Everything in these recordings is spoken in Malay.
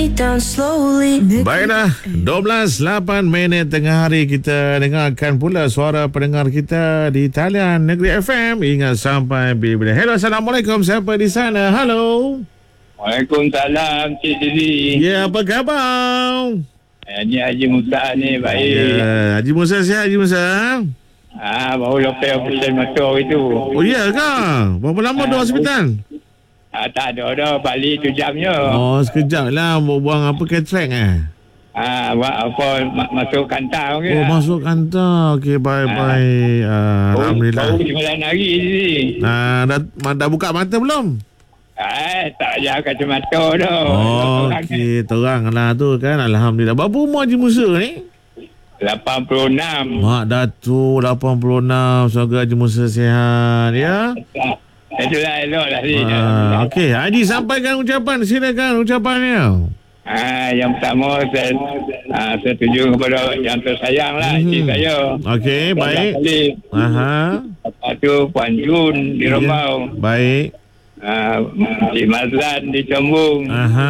me down slowly. Baiklah, 12:08 tengah hari kita dengarkan pula suara pendengar kita di talian Negeri FM. Ingat sampai bila-bila. Hello, Assalamualaikum. Siapa di sana? Halo. Waalaikumsalam, Cik Diri. Ya, apa khabar? Ni Haji Musa ni, baik. Ya, Haji Musa sihat, Haji Musa? Baru lepas operasi motor itu. Oh, iya ke? Berapa lama duduk hospital? Tak ada dah, balik tu jamnya. Oh, sekejap lah. Buang apa, cataract Buat apa, masuk kantar. Oh, masuk kantar. Okey, baik-baik. Alhamdulillah. Baru 9 hari ni. Dah buka mata belum? Tak payah kacamata dah. Oh, okey. Terang lah tu kan. Alhamdulillah. Berapa umur Haji Musa ni? 86. Mak Datuk 86. Semoga Haji Musa sihat, ya? Itulah elok lah ni. Okey, Haji sampaikan ucapan. Silakan ucapannya. Yang pertama, saya setuju kepada yang tersayang lah, cik saya. Okey, baik. Lepas tu, Puan Jun di Rembau. Baik. Cik Mazlan di Combung.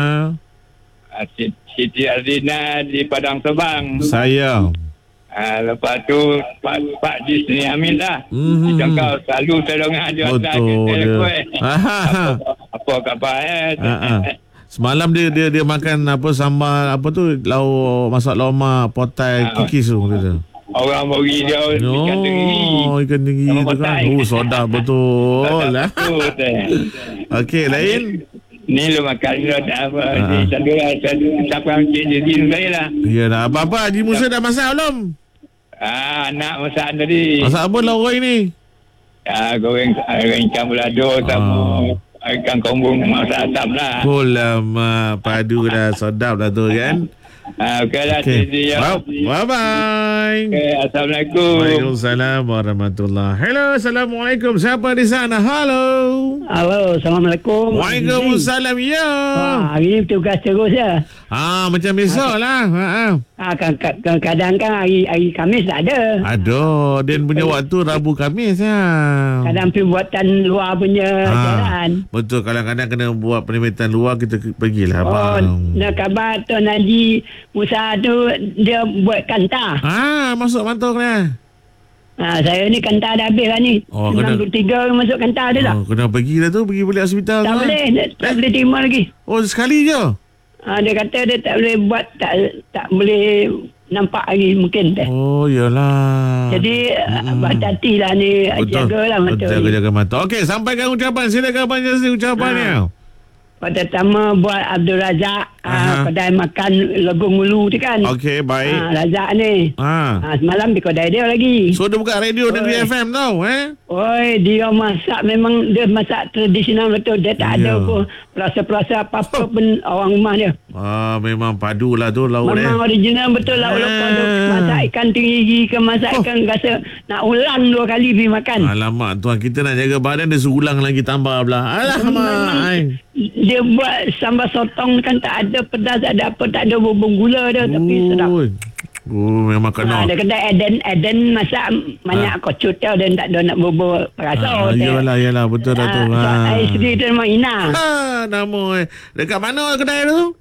Siti Ardina di Padang Sebang. Saya. Lepas tu Pak Disni Hamid lah. Kau selalu tolong dia. Betul dia. Apa khabar Semalam dia makan apa sambal apa tu masak lauk potai kikis tu kata. Orang bagi dia ikan teri. Ikan teri tu kan. Sedap betul lah. Okey, lain. Ni lu makan dia tak apa. Saya ucapkan Cik Diri saya lah. Ya dah. Apa-apa Haji Musa dah masak belum? Anak masak tadi. Masak apa lauk ini? Goreng ikan belado sama ikan kombung masak asam lah. Lama padu dah sedap lah tu kan. Okeylah Cik Diri. Bye-bye. Assalamualaikum. Waalaikumsalam warahmatullahi. Hello, Assalamualaikum. Siapa di sana? Halo. Assalamualaikum. Waalaikumsalam. Ya. Hari ni tugas terus ya. Macam besok lah. Kadang-kadang kan hari Khamis tak ada. Aduh, Dan punya waktu Rabu Khamis ya. Kadang perbuatan luar punya jalan. Betul, kadang-kadang kena buat perkhidmatan luar, kita pergilah. Nak khabar Tuan Haji Musa tu dia buat kantar. Masuk mantau kena. Saya ni kantar dah habis lah ni. 93 masuk kantar dia lah. Kena pergi lah tu, pergi balik hospital. Tak boleh, tak boleh terima lagi. Sekali je? Dia kata dia tak boleh buat, tak boleh nampak lagi mungkin. Yalah. Jadi hati-hati lah ni. Jagalah mata. Jaga mata. Okey, sampaikan ucapan. Silakan Abang Jazli ucapannya. Pada pertama buat Abdul Razak kedai makan Legung Ulu tu kan. Okey, baik. Razak ni. Semalam di kedai dia lagi. So dia buka radio Negeri FM tau dia masak, memang dia masak tradisional betul. Dia tak ada pun perasa-perasa apa-apa pun orang rumah dia. Memang padu lah tu lauk dia. Memang original betul lauk lepas tu. Masak ikan teri ke masak ikan, rasa nak ulang 2 kali pergi makan. Alamak tuan, kita nak jaga badan dia suruh ulang lagi tambah pula. Alamak. Dia buat sambal sotong kan, tak ada pedas, tak ada apa, tak ada bubung gula dia, tapi sedap. Memang kena. Ada kedai Eden masak banyak kocut tau, dan tak ada nak bubur perasa. Yalah betul dah tu. Isteri tu nama Ina. Nama dekat mana kedai tu?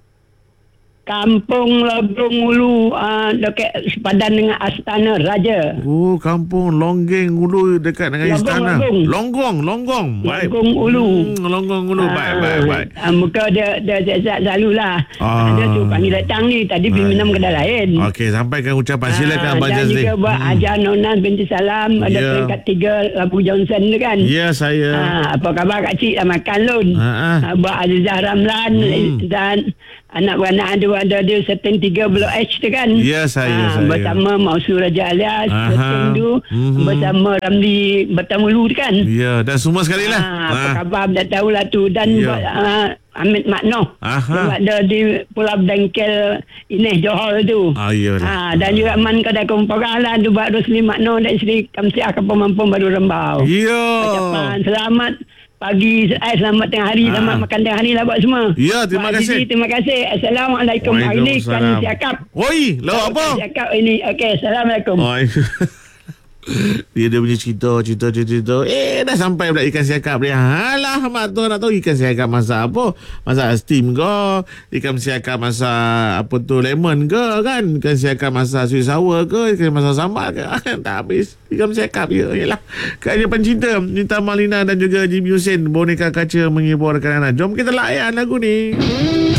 Kampung Legung Ulu, dekat sepadan dengan Astana Raja. Kampung Longgeng Ulu dekat dengan Istana. Longgong. Baik. Legung Ulu. Longgong Ulu. Baik. Muka dia selalulah. Dia tu panggil datang ni. Tadi pergi minum kedai lain. Okey, sampaikan ucapan. Silakan Abang Jazli. Dan juga buat Haja Nonan binti Salam. Ada peringkat 3 Labu Johnson tu kan. Ya, saya. Apa khabar Kak Cik? Makan lun. Buat Azizah Ramlan dan anak-anak ada dia setting 3 blok H tu kan. Ya, saya. Bersama Mausur Raja Alias setting tu. Bersama Ramli Bertamulu tu kan. Ya, dan semua sekali lah. Apa khabar dah tahulah tu. Dan buat Amit Maknoh. Buat dia di Pulau Bengkel Ineh Johor tu. Dan juga Man Kedai Komporah lah. Dia buat Rosli Maknoh dan Sri Kamsiah Kapal Mampung Baru Rembau. Ucapan selamat pagi, selamat tengah hari, selamat makan tengah hari lah buat semua. Ya, terima kasih. Terima kasih. Assalamualaikum. Hari ni kan siakap. Lauk apa? Siakap ini. Okey, Assalamualaikum. Dia punya cerita. Dah sampai pula ikan siakap dia. Alah, mak tu nak tahu ikan siakap masak apa? Masak steam ke? Ikan siakap masak apa tu, lemon ke kan? Ikan siakap masak sweet sour ke? Ikan masak sambal ke? Tak habis. Ikan siakap je. Yalah. Kerja pencinta Nita Malina dan juga Jimmy Hussein, boneka kaca menghiburkan anak. Jom kita layan lagu ni.